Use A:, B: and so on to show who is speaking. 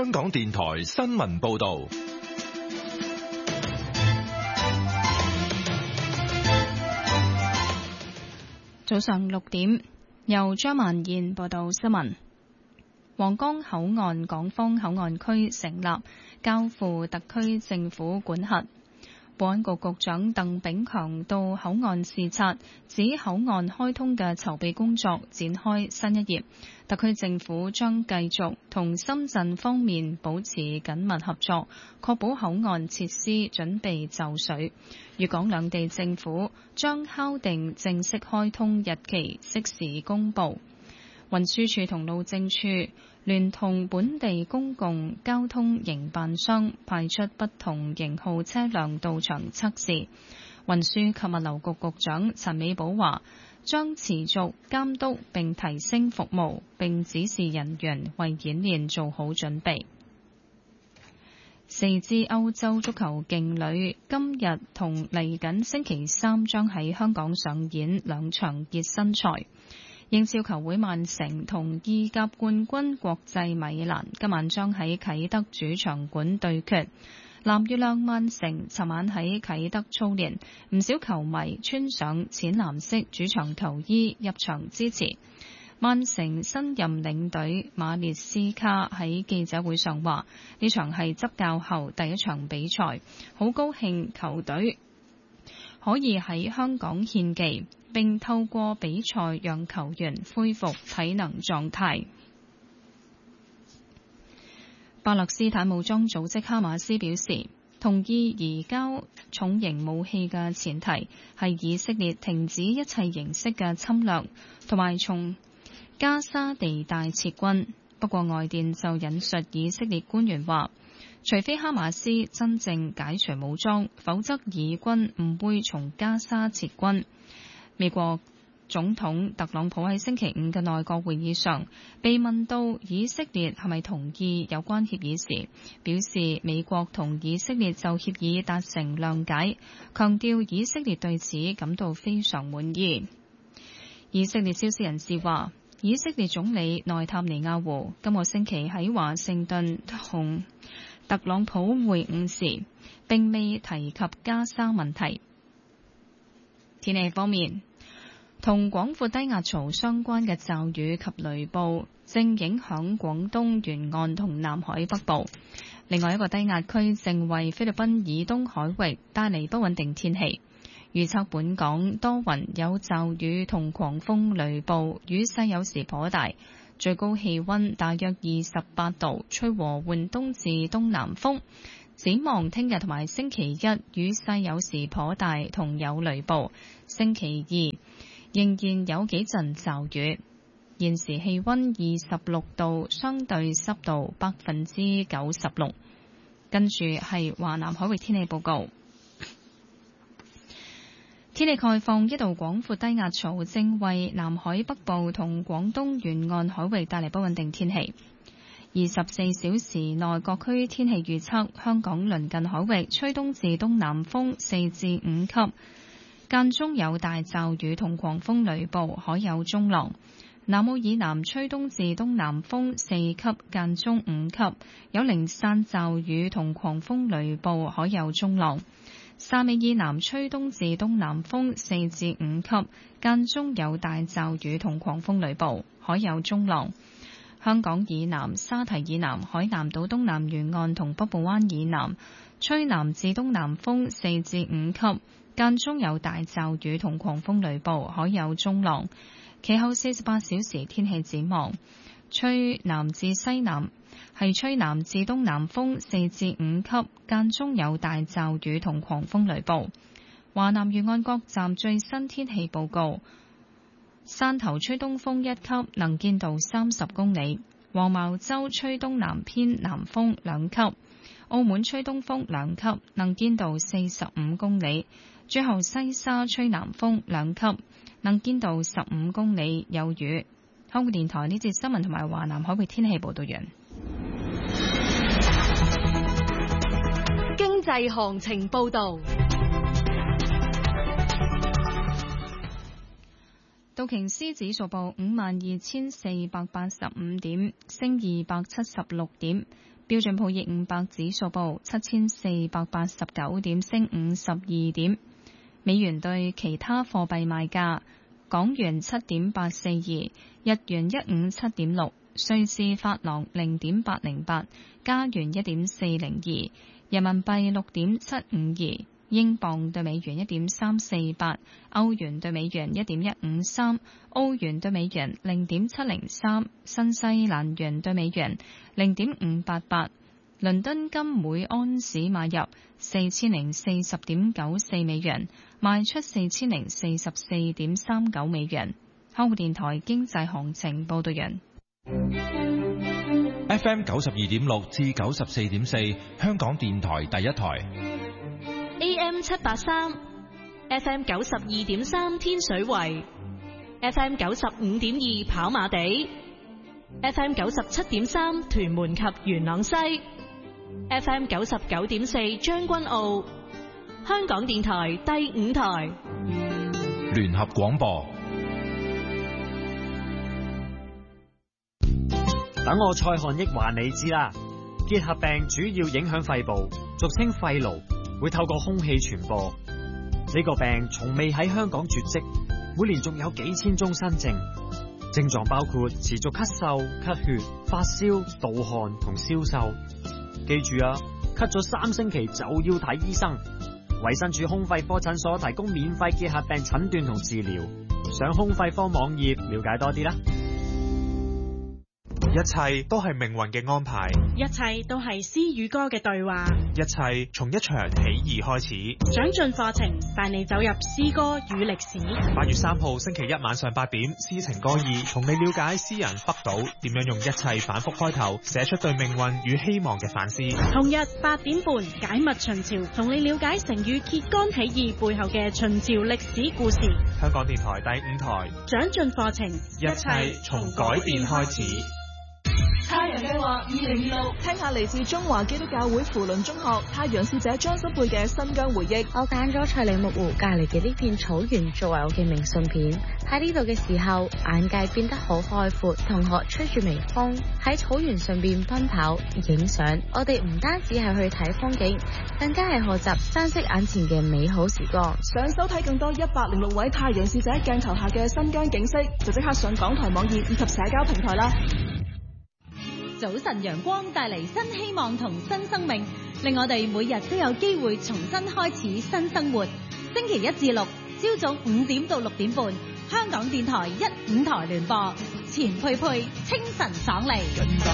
A: 香港電台新聞報道。
B: 早上6點，由張曼燕報道新聞。皇崗口岸港方口岸區成立，交付特區政府管轄。保安局局長鄧炳強到口岸視察，指口岸開通嘅籌備工作展開新一頁。特區政府將繼續同深圳方面保持緊密合作，確保口岸設施準備就緒。粵港兩地政府將敲定正式開通日期，適時公佈。運輸署同路政署聯同本地公共交通營辦商派出不同型號車輛到場測試。運輸及物流局局長陳美寶話，將持續監督並提升服務，並指示人員為演練做好準備。4支歐洲足球勁旅今日同嚟緊星期三將喺香港上演兩場熱身賽。英超球會曼城同意甲冠軍國際米蘭今晚將喺啟德主場館對決。藍月亮曼城尋晚喺啟德操練，唔少球迷穿上淺藍色主場球衣入場支持。曼城新任領隊馬列斯卡喺記者會上話，呢場係執教後第一場比賽，好高興球隊可以喺香港獻技，並透過比賽讓球員恢復體能狀態。巴勒斯坦武裝組織哈馬斯表示，同意移交重型武器嘅前提係以色列停止一切形式嘅侵略，同埋從加沙地帶撤軍。不過外電就引述以色列官員話，除非哈馬斯真正解除武裝，否則以軍唔會從加沙撤軍。美國總統特朗普喺星期五嘅內閣會議上被問到以色列係咪同意有關協議時，表示美國同以色列就協議達成諒解，強調以色列對此感到非常滿意。以色列消息人士話，以色列總理內塔尼亞胡今個星期喺華盛頓同特朗普會晤時並未提及加沙問題。天氣方面，同廣闊低壓槽相關嘅驟雨及雷暴正影響廣東沿岸同南海北部。另外一個低壓區正為菲律賓以東海域帶嚟不穩定天氣。預測本港多雲有驟雨同狂風雷暴，雨勢有時頗大，最高氣溫大約28度，吹和緩東至東南風。展望聽日同埋星期一，雨勢有時頗大，同有雷暴。星期二仍然有幾陣驟雨。現時氣溫26度，相對濕度96%。跟住係華南海域天氣報告。天氣概況，一道廣闊低壓槽正為南海北部同廣東沿岸海域帶嚟不穩定天氣。24小時內各區天氣預測，香港鄰近海域吹東至東南風4至5級，間中有大驟雨同狂風雷暴，海有中浪。南澳以南吹東至東南風4級，間中5級，有零散驟雨同狂風雷暴，海有中浪。汕尾以南吹東至東南風4至5級，間中有大驟雨同狂風雷暴，海有中浪。香港以南、沙堤以南、海南島東南沿岸同北部灣以南吹南至東南風4至5級，間中有大驟雨同狂風雷暴，海有中浪。其後48小時天氣展望，吹南至西南係吹南至東南風4至5級，間中有大驟雨同狂風雷暴。華南沿岸各站最新天氣報告：汕頭吹東風1級，能見度30公里；黃茅洲吹東南偏南風2級；澳門吹東風2級，能見度45公里；最後西沙吹南風2級，能見度15公里，有雨。香港電台呢節新聞同埋華南海域天氣報道完。
C: 經濟行情報道。
B: 道瓊斯指數報52,485點，升276點。標準普爾500指數報7,489點，升52點。美元對其他貨幣賣價：港元7.842，日元157.6，瑞士法郎0.808，加元1.402，人民幣6.752。英鎊對美元1.348，歐元對美元1.153，澳元對美元0.703，新西蘭元對美元0.588。倫敦金每安士買入4040.94美元，賣出4044.39美元。香港電台經濟行情報道人。
A: FM 92.6至94.4，香港電台第一台。
C: AM 783 FM 92.3天水圍 FM 95.2跑馬地 FM 97.3屯門及元朗西 FM 99.4將軍澳香港電台第5台
A: 聯合廣播。
D: 等我蔡漢益話你知啦，結核病主要影響肺部，俗稱肺癆，會透過空氣傳播。呢個病從未喺香港絕跡，每年仲有幾千宗新症。症狀包括持續咳嗽、咳血、發燒、盜汗同消瘦。記住啊，咳咗3星期就要睇醫生。衛生署胸肺科診所提供免費結核病診斷同治療，上胸肺科網頁了解多啲啦。
E: 一切都係命運嘅安排，
F: 一切都係詩與歌嘅對話，
E: 一切從一場起義開始。
F: 長進課程帶你走入詩歌與歷史。
E: 8月3號星期一晚上8點，詩情歌意，同你了解詩人北島點樣用一切反覆開頭，寫出對命運與希望嘅反思。
F: 同日8點半，解密秦朝，同你了解成語揭竿起義背後嘅秦朝歷史故事。
E: 香港電台第5台，
F: 長進課程，
E: 一切從改變開始。
G: 太陽計劃2026，聽下嚟自中華基督教會扶輪中學太陽使者張心貝嘅新疆回憶。
H: 我揀咗翠梨木湖隔籬嘅呢片草原作為我嘅明信片。喺呢度嘅時候，眼界變得好開闊，同學吹住微風喺草原上邊奔跑影相。我哋唔單止係去睇風景，更加係學習珍惜眼前嘅美好時光。
G: 想收睇更多106位太陽使者鏡頭下嘅新疆景色，就即刻上港台網頁以及社交平台啦。
I: 早晨陽光帶嚟新希望同新生命，令我哋每日都有機會重新開始新生活。星期1至6，朝早5點到6點半，香港電台1、5台聯播，錢佩佩清晨爽利。